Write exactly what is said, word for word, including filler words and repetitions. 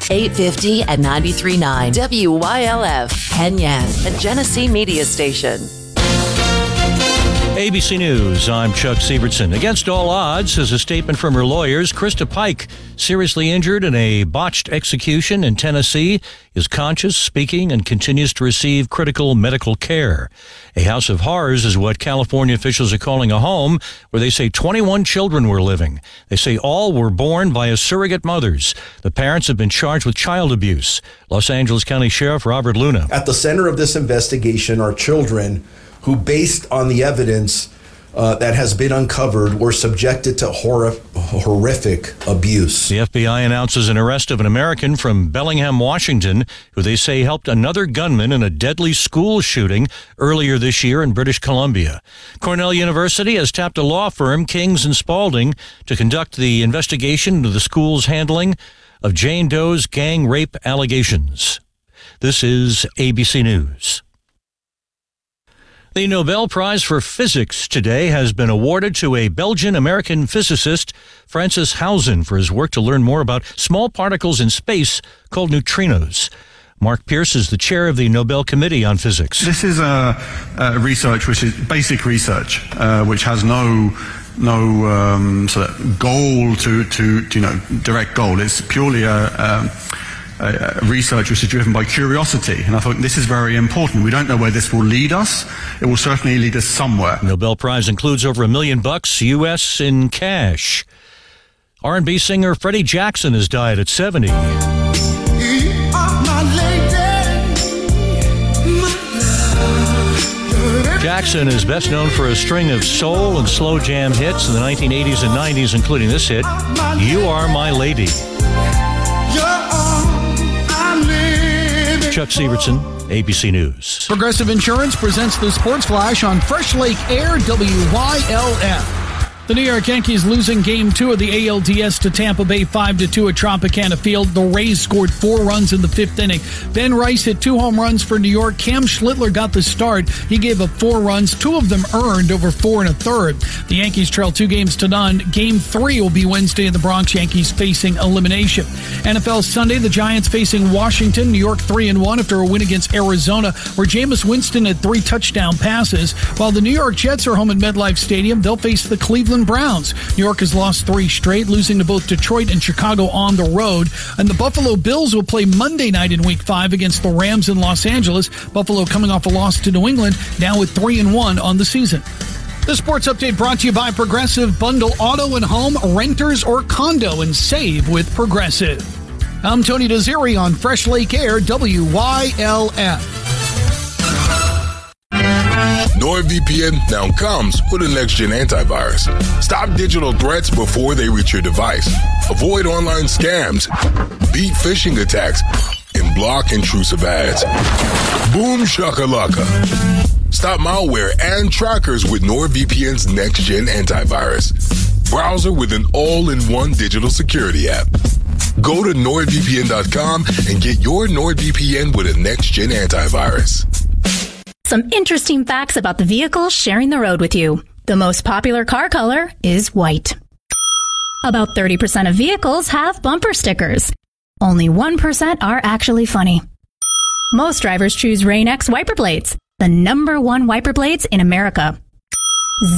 eight fifty and ninety-three point nine W Y L F, Penyan, a Genesee media station. A B C News, I'm Chuck Sievertson. Against all odds, as a statement from her lawyers, Krista Pike, seriously injured in a botched execution in Tennessee, is conscious, speaking, and continues to receive critical medical care. A house of horrors is what California officials are calling a home where they say twenty-one children were living. They say all were born via surrogate mothers. The parents have been charged with child abuse. Los Angeles County Sheriff Robert Luna. At the center of this investigation are children who, based on the evidence uh, that has been uncovered, were subjected to hor- horrific abuse. The F B I announces an arrest of an American from Bellingham, Washington, who they say helped another gunman in a deadly school shooting earlier this year in British Columbia. Cornell University has tapped a law firm, Kings and Spalding, to conduct the investigation into the school's handling of Jane Doe's gang rape allegations. This is A B C News. The Nobel Prize for Physics today has been awarded to a Belgian-American physicist, Francis Housen, for his work to learn more about small particles in space called neutrinos. Mark Pierce is the chair of the Nobel Committee on Physics. This is a, a research which is basic research, uh, which has no no um, sort of goal to, to, to, you know, direct goal. It's purely a... a Uh, research which is driven by curiosity, and I thought this is very important. We don't know where this will lead us. It will certainly lead us somewhere. Nobel Prize includes over a million bucks U S in cash. R and B singer Freddie Jackson has died at seventy. Jackson is best known for a string of soul and slow jam hits in the nineteen eighties and nineties, including this hit, You Are My Lady. Chuck Sievertson, A B C News. Progressive Insurance presents the Sports Flash on Fresh Lake Air, W Y L F. The New York Yankees losing Game two of the A L D S to Tampa Bay five to two at Tropicana Field. The Rays scored four runs in the fifth inning. Ben Rice hit two home runs for New York. Cam Schlittler got the start. He gave up four runs, two of them earned, over four and a third. The Yankees trail two games to none. Game three will be Wednesday in the Bronx, Yankees facing elimination. N F L Sunday, the Giants facing Washington. New York three and one after a win against Arizona, where Jameis Winston had three touchdown passes. While the New York Jets are home at MetLife Stadium, they'll face the Cleveland Browns. New York has lost three straight, losing to both Detroit and Chicago on the road. And the Buffalo Bills will play Monday night in Week five against the Rams in Los Angeles. Buffalo coming off a loss to New England, now with three and one on the season. The Sports Update brought to you by Progressive. Bundle auto and home, renters or condo, and save with Progressive. I'm Tony Desiri on Fresh Lake Air, W Y L F. NordVPN now comes with a next-gen antivirus. Stop digital threats before they reach your device. Avoid online scams, beat phishing attacks, and block intrusive ads. Boom shakalaka. Stop malware and trackers with NordVPN's next-gen antivirus. Browser with an all-in-one digital security app. Go to nord V P N dot com and get your NordVPN with a next-gen antivirus. Some interesting facts about the vehicles sharing the road with you. The most popular car color is white. About thirty percent of vehicles have bumper stickers. Only one percent are actually funny. Most drivers choose Rain-X wiper blades, the number one wiper blades in America.